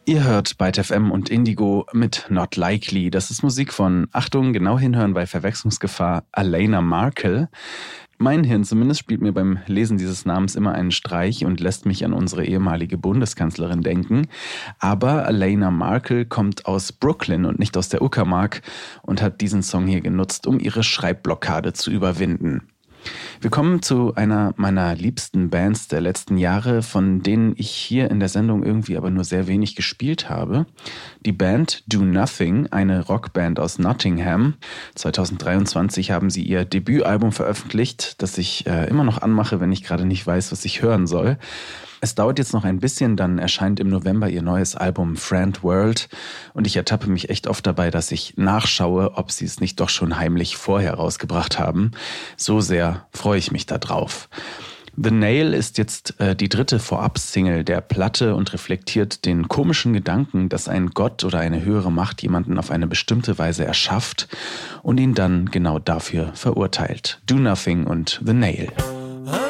Ihr hört Byte FM und Indigo mit Not Likely. Das ist Musik von, Achtung, genau hinhören bei Verwechslungsgefahr, Alaina Markle. Mein Hirn zumindest spielt mir beim Lesen dieses Namens immer einen Streich und lässt mich an unsere ehemalige Bundeskanzlerin denken. Aber Alaina Markle kommt aus Brooklyn und nicht aus der Uckermark und hat diesen Song hier genutzt, um ihre Schreibblockade zu überwinden. Wir kommen zu einer meiner liebsten Bands der letzten Jahre, von denen ich hier in der Sendung irgendwie aber nur sehr wenig gespielt habe. Die Band Do Nothing, eine Rockband aus Nottingham. 2023 haben sie ihr Debütalbum veröffentlicht, das ich immer noch anmache, wenn ich gerade nicht weiß, was ich hören soll. Es dauert jetzt noch ein bisschen, dann erscheint im November ihr neues Album Friend World und ich ertappe mich echt oft dabei, dass ich nachschaue, ob sie es nicht doch schon heimlich vorher rausgebracht haben. So sehr freue ich mich da drauf. The Nail ist jetzt die dritte Vorab-Single der Platte und reflektiert den komischen Gedanken, dass ein Gott oder eine höhere Macht jemanden auf eine bestimmte Weise erschafft und ihn dann genau dafür verurteilt. Do Nothing und The Nail.